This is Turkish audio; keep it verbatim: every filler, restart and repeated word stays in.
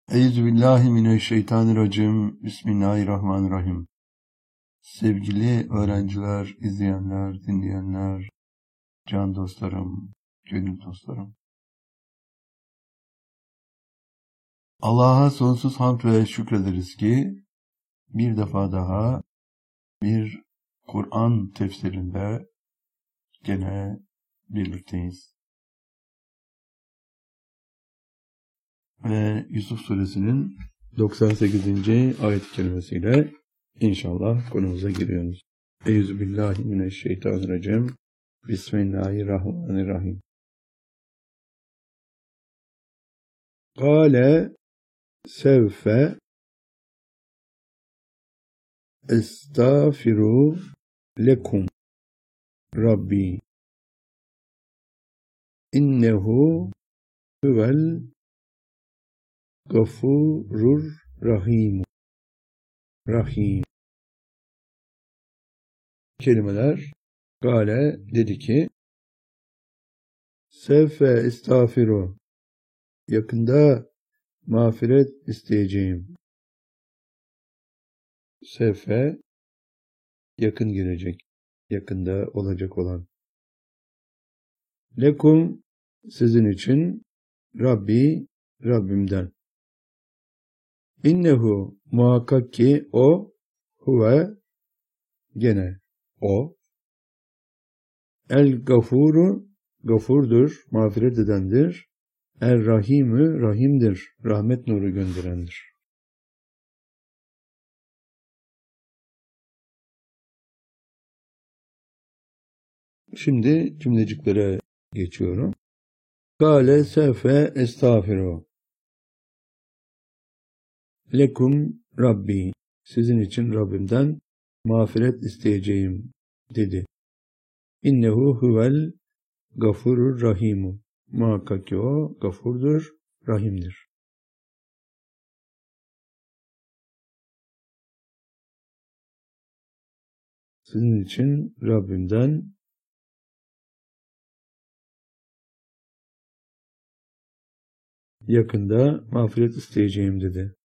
Euzubillahimineşşeytanirracim. Bismillahirrahmanirrahim. Sevgili öğrenciler, izleyenler, dinleyenler, can dostlarım, gönül dostlarım. Allah'a sonsuz hamd ve şükrederiz ki bir defa daha bir Kur'an tefsirinde gene birlikteyiz. Ve Yusuf Suresinin doksan sekizinci ayet-i kerimesiyle inşallah konumuza giriyoruz. Euzubillahimineşşeytanirracim. Bismillahirrahmanirrahim. Kâle sevfe estağfiru lekum Rabbi innehu huvel gafurur rahim. Rahim. Kelimeler. Gale dedi ki sevfe estağfiru, yakında mağfiret isteyeceğim. Sevfe yakın gelecek, yakında olacak olan. Lekum sizin için, Rabbi Rabbimden. İnnehu muhakkak ki o, huve gene o, el gafuru gafurdur, mağfiret edendir. El rahimü rahimdir, rahmet nuru gönderendir. Şimdi cümleciklere geçiyorum. Kâle sevfe estağfiru lekum Rabbi, sizin için Rabbimden mağfiret isteyeceğim dedi. İnnehu huvel gafurur rahimu, muhakkak ki o gafurdur, rahimdir. Sizin için Rabbimden yakında mağfiret isteyeceğim dedi.